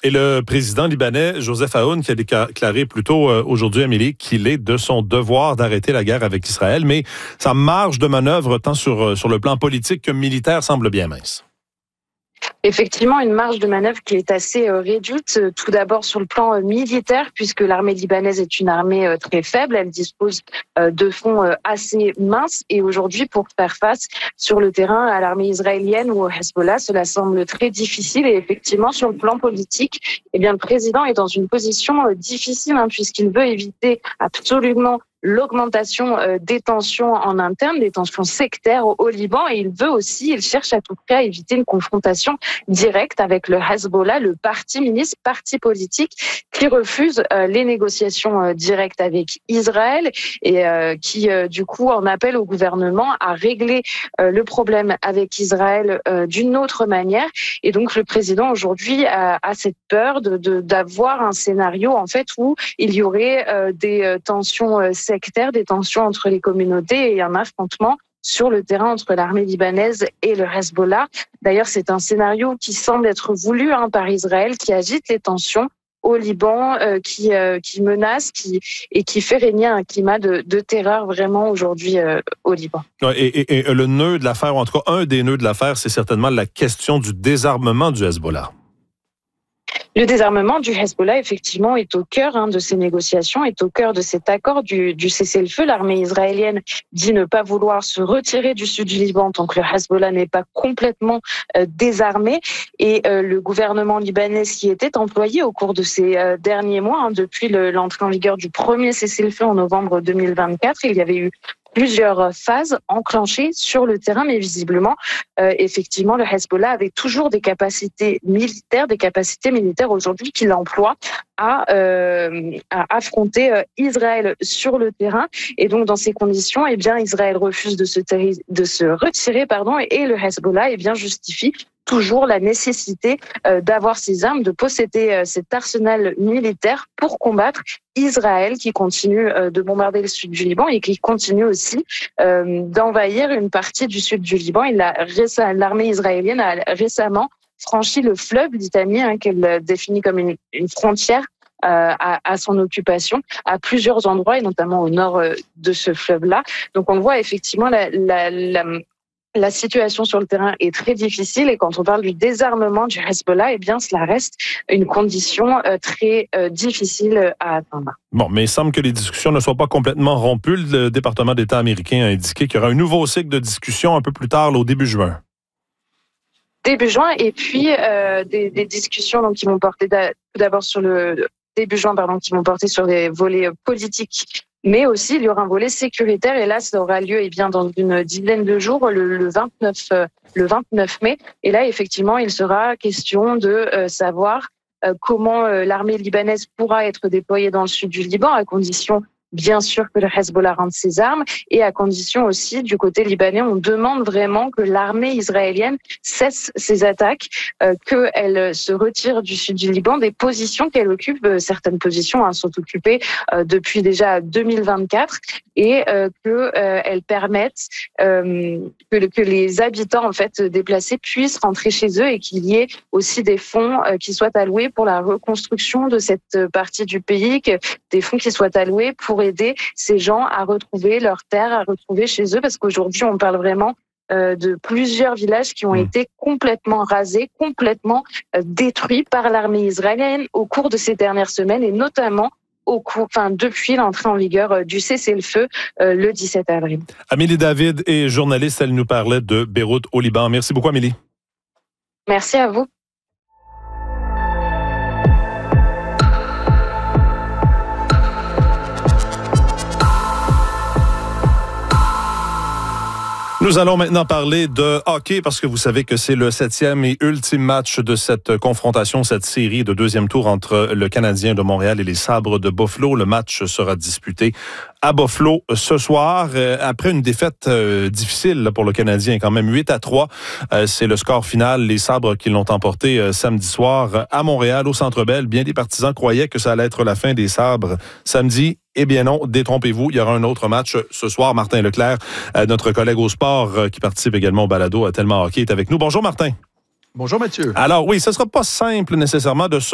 Et le président libanais, Joseph Aoun, qui a déclaré plus tôt aujourd'hui, Amélie, qu'il est de son devoir d'arrêter la guerre avec Israël, mais sa marge de manœuvre, tant sur le plan politique que militaire, semble bien mince. Effectivement, une marge de manœuvre qui est assez réduite, tout d'abord sur le plan militaire, puisque l'armée libanaise est une armée très faible, elle dispose de fonds assez minces, et aujourd'hui, pour faire face sur le terrain à l'armée israélienne ou au Hezbollah, cela semble très difficile, et effectivement, sur le plan politique, eh bien, le président est dans une position difficile, puisqu'il veut éviter absolument l'augmentation des tensions en interne, des tensions sectaires au Liban, et il cherche à tout prix à éviter une confrontation directe avec le Hezbollah, le parti politique qui refuse les négociations directes avec Israël et qui du coup en appelle au gouvernement à régler le problème avec Israël d'une autre manière. Et donc le président aujourd'hui a cette peur d'avoir un scénario en fait où il y aurait des tensions sectaires, des tensions entre les communautés et un affrontement sur le terrain entre l'armée libanaise et le Hezbollah. D'ailleurs, c'est un scénario qui semble être voulu par Israël, qui agite les tensions au Liban, qui menace et qui fait régner un climat de terreur vraiment aujourd'hui au Liban. Et le nœud de l'affaire, ou en tout cas un des nœuds de l'affaire, c'est certainement la question du désarmement du Hezbollah. Le désarmement du Hezbollah, effectivement, est au cœur de ces négociations, est au cœur de cet accord du cessez-le-feu. L'armée israélienne dit ne pas vouloir se retirer du sud du Liban tant que le Hezbollah n'est pas complètement désarmé. Et le gouvernement libanais s'y était employé au cours de ces derniers mois, depuis l'entrée en vigueur du premier cessez-le-feu en novembre 2024. Il y avait eu plusieurs phases enclenchées sur le terrain, mais visiblement, effectivement, le Hezbollah avait toujours des capacités militaires aujourd'hui qu'il emploie à affronter Israël sur le terrain. Et donc, dans ces conditions, Israël refuse de se retirer, et le Hezbollah, justifie toujours la nécessité d'avoir ces armes, de posséder cet arsenal militaire pour combattre Israël qui continue de bombarder le sud du Liban et qui continue aussi d'envahir une partie du sud du Liban. L'armée israélienne a récemment franchi le fleuve Litani, qu'elle définit comme une frontière à son occupation à plusieurs endroits et notamment au nord de ce fleuve-là. Donc on voit effectivement la situation sur le terrain est très difficile et quand on parle du désarmement du Hezbollah, cela reste une condition très difficile à atteindre. Bon, mais il semble que les discussions ne soient pas complètement rompues. Le département d'État américain a indiqué qu'il y aura un nouveau cycle de discussion un peu plus tard, au début juin. Début juin, et puis des discussions qui vont porter tout d'abord sur le début juin, qui vont porter sur des volets politiques. Mais aussi, il y aura un volet sécuritaire et là, ça aura lieu dans une dizaine de jours, le 29 mai. Et là, effectivement, il sera question de savoir comment l'armée libanaise pourra être déployée dans le sud du Liban, à condition bien sûr que le Hezbollah rende ses armes et à condition aussi, du côté libanais, on demande vraiment que l'armée israélienne cesse ses attaques, qu'elle se retire du sud du Liban, des positions qu'elle occupe. Certaines positions sont occupées depuis déjà 2024 et qu'elles permettent que les habitants déplacés puissent rentrer chez eux et qu'il y ait aussi des fonds qui soient alloués pour la reconstruction de cette partie du pays, des fonds qui soient alloués pour aider ces gens à retrouver leur terre, à retrouver chez eux, parce qu'aujourd'hui, on parle vraiment de plusieurs villages qui ont été complètement rasés, complètement détruits par l'armée israélienne au cours de ces dernières semaines et notamment depuis l'entrée en vigueur du cessez-le-feu le 17 avril. Amélie David est journaliste, elle nous parlait de Beyrouth au Liban. Merci beaucoup, Amélie. Merci à vous. Nous allons maintenant parler de hockey parce que vous savez que c'est le 7e et ultime match de cette confrontation, cette série de deuxième tour entre le Canadien de Montréal et les Sabres de Buffalo. Le match sera disputé à Buffalo ce soir. Après une défaite difficile pour le Canadien, quand même 8-3. C'est le score final. Les Sabres qui l'ont emporté samedi soir à Montréal, au Centre Bell. Bien des partisans croyaient que ça allait être la fin des Sabres samedi. Eh bien non, détrompez-vous, il y aura un autre match ce soir. Martin Leclerc, notre collègue au sport qui participe également au balado à Tellement Hockey, est avec nous. Bonjour Martin. Bonjour Mathieu. Alors oui, ce ne sera pas simple nécessairement de se